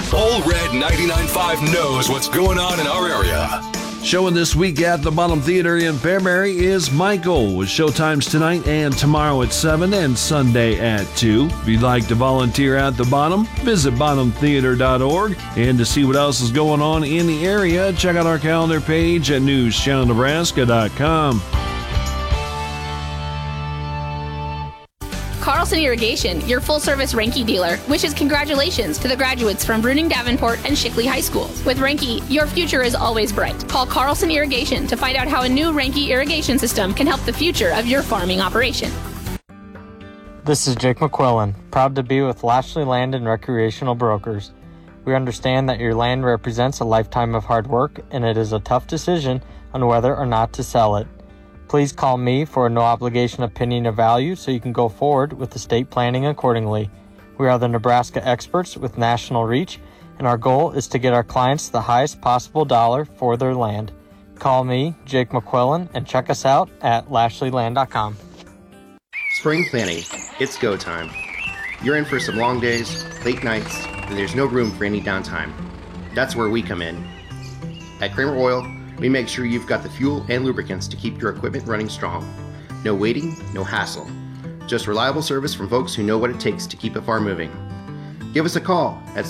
Old Red 99.5 knows what's going on in our area. Showing this week at the Bottom Theater in Fairbury is Michael, with showtimes tonight and tomorrow at 7 and Sunday at 2. If you'd like to volunteer at the Bottom, visit bottomtheater.org. And to see what else is going on in the area, check out our calendar page at newschannelnebraska.com. Carlson Irrigation, your full-service Renke dealer, wishes congratulations to the graduates from Bruning Davenport and Shickley High Schools. With Renke, your future is always bright. Call Carlson Irrigation to find out how a new Renke irrigation system can help the future of your farming operation. This is Jake McQuillan, proud to be with Lashley Land and Recreational Brokers. We understand that your land represents a lifetime of hard work, and it is a tough decision on whether or not to sell it. Please call me for a no-obligation opinion of value so you can go forward with estate planning accordingly. We are the Nebraska experts with national reach, and our goal is to get our clients the highest possible dollar for their land. Call me, Jake McQuillan, and check us out at lashleyland.com. Spring planning, it's go time. You're in for some long days, late nights, and there's no room for any downtime. That's where we come in. At Kramer Oil, we make sure you've got the fuel and lubricants to keep your equipment running strong. No waiting, no hassle. Just reliable service from folks who know what it takes to keep a farm moving. Give us a call at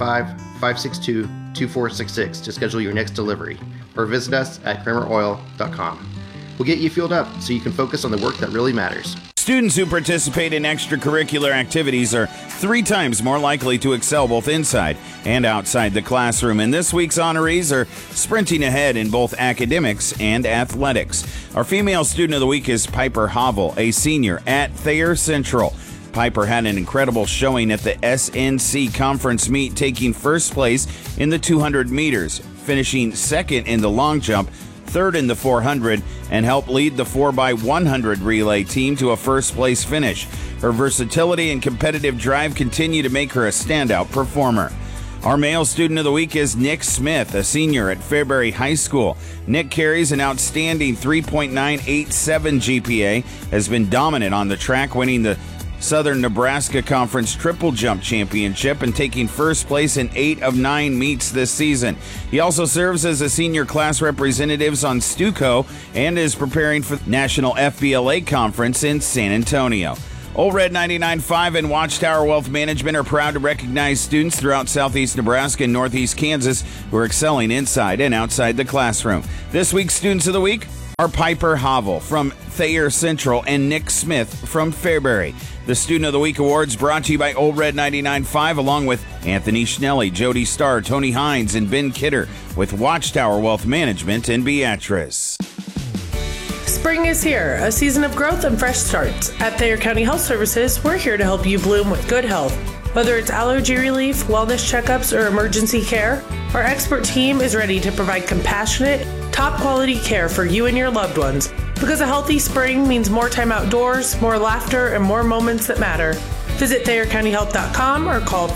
785-562-2466 to schedule your next delivery, or visit us at krameroil.com. We'll get you fueled up so you can focus on the work that really matters. Students who participate in extracurricular activities are 3 times more likely to excel both inside and outside the classroom. And this week's honorees are sprinting ahead in both academics and athletics. Our female student of the week is Piper Havel, a senior at Thayer Central. Piper had an incredible showing at the SNC conference meet, taking first place in the 200 meters, finishing second in the long jump, third in the 400, and helped lead the 4x100 relay team to a first-place finish. Her versatility and competitive drive continue to make her a standout performer. Our male student of the week is Nick Smith, a senior at Fairbury High School. Nick carries an outstanding 3.987 GPA, has been dominant on the track, winning the Southern Nebraska Conference Triple Jump Championship and taking first place in 8 of 9 meets this season. He also serves as a senior class representative on Stuco and is preparing for the National FBLA Conference in San Antonio. Old Red 99.5 and Watchtower Wealth Management are proud to recognize students throughout southeast Nebraska and northeast Kansas who are excelling inside and outside the classroom. This week's Students of the Week are Piper Havel from Thayer Central and Nick Smith from Fairbury. The Student of the Week Awards brought to you by Old Red 99.5, along with Anthony Schnelly, Jody Starr, Tony Hines, and Ben Kidder with Watchtower Wealth Management in Beatrice. Spring is here, a season of growth and fresh starts. At Thayer County Health Services, we're here to help you bloom with good health. Whether it's allergy relief, wellness checkups, or emergency care, our expert team is ready to provide compassionate, top-quality care for you and your loved ones. Because a healthy spring means more time outdoors, more laughter, and more moments that matter. Visit ThayerCountyHealth.com or call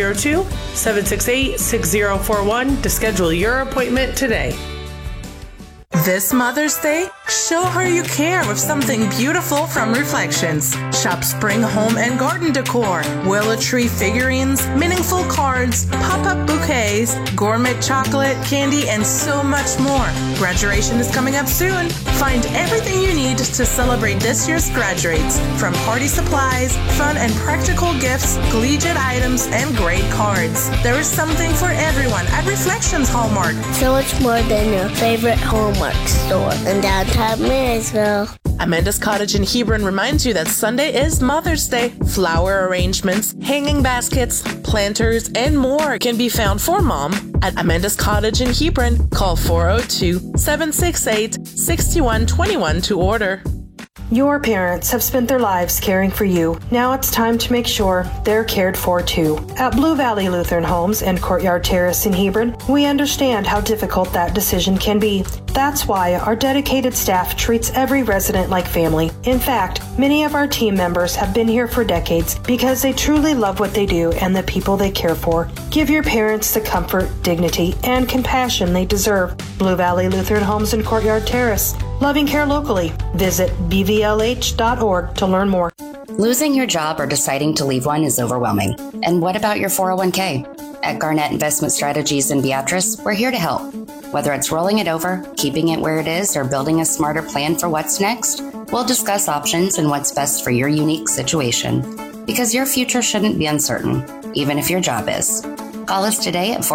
402-768-6041 to schedule your appointment today. This Mother's Day, show her you care with something beautiful from Reflections. Shop spring home and garden decor, willow tree figurines, meaningful cards, pop-up bouquets, gourmet chocolate, candy, and so much more. Graduation is coming up soon. Find everything you need to celebrate this year's graduates, from party supplies, fun and practical gifts, collegiate items, and great cards. There is something for everyone at Reflections Hallmark. So much more than your favorite Hallmark store in downtown Marysville. Amanda's Cottage in Hebron reminds you that Sunday is Mother's Day. Flower arrangements, hanging baskets, planters, and more can be found for Mom at Amanda's Cottage in Hebron. Call 402-768-6121 to order. Your parents have spent their lives caring for you. Now it's time to make sure they're cared for too. At Blue Valley Lutheran Homes and Courtyard Terrace in Hebron, we understand how difficult that decision can be. That's why our dedicated staff treats every resident like family. In fact, many of our team members have been here for decades because they truly love what they do and the people they care for. Give your parents the comfort, dignity, and compassion they deserve. Blue Valley Lutheran Homes and Courtyard Terrace. Loving care locally. Visit bvlh.org to learn more. Losing your job or deciding to leave one is overwhelming. And what about your 401k? At Garnett Investment Strategies in Beatrice, we're here to help. Whether it's rolling it over, keeping it where it is, or building a smarter plan for what's next, we'll discuss options and what's best for your unique situation. Because your future shouldn't be uncertain, even if your job is. Call us today at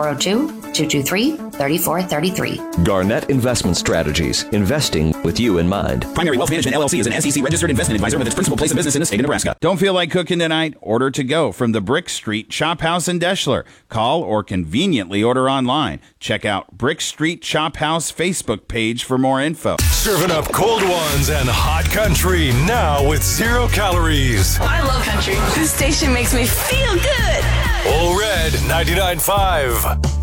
402-223-3433. Garnett Investment Strategies, investing with you in mind. Primary Wealth Management LLC is an SEC-registered investment advisor with its principal place of business in the state of Nebraska. Don't feel like cooking tonight? Order to go from the Brick Street Chop House in Deschler. Call or conveniently order online. Check out Brick Street Chop House Facebook page for more info. Serving up cold ones and hot country now with 0 calories. I love country. This station makes me feel good. Ole Red 99.5.